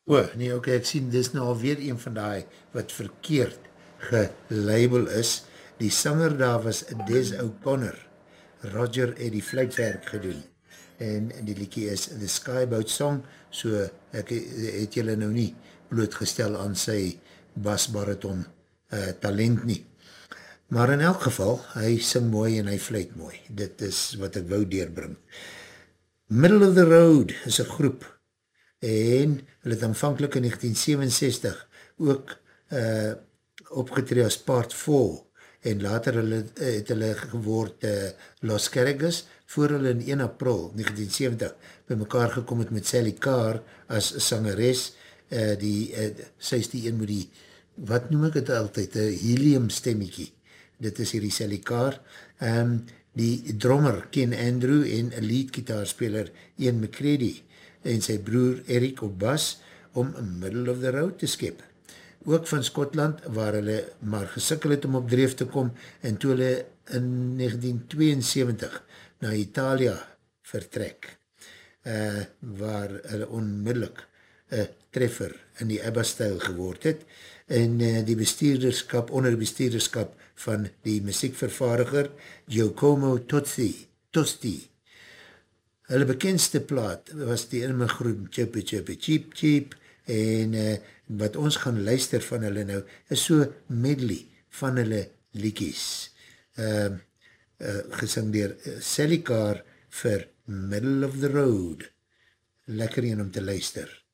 Nee, oké, ek sien, dis nou alweer een van die wat verkeerd gelabel is. Die sanger daar was Des O'Connor. Roger het die fluitwerk gedoen. En die liedjie is The Skyboat Song, so ek het julle nou nie blootgestel aan sy basbariton talent nie. Maar in elk geval, hy sing mooi en hy fluit mooi. Dit is wat ek wou deurbring. Middle of the Road is een groep en hulle het aanvankelijk in 1967 ook opgetree as part 4 en later het hulle geword Los Carrigas voor hulle in 1 April 1970 by mekaar gekom het met Sally Carr as sangeres, sy is die een met die, wat noem ek het altyd, helium stemmiekie, dit is hierdie Sally Carr, die drummer Ken Andrew en lead gitaarspeler Ian McCready en sy broer Eric op bas om Middle of the Road te skep. Ook van Skotland waar hulle maar gesikkel het om op dreef te kom en toe hulle in 1972 na Italia vertrek waar hulle onmiddellik treffer in die ABBA-stijl geword het en die bestuurderskap, onder bestuurderskap van die muziekvervaardiger Giacomo Tosti. Hulle bekendste plaat was die inmegroep Chippy Chippy Cheep Cheep en wat ons gaan luister van hulle nou is so medley van hulle liedjies. Gesing dier Sally Carr vir Middle of the Road. Lekker een om te luister.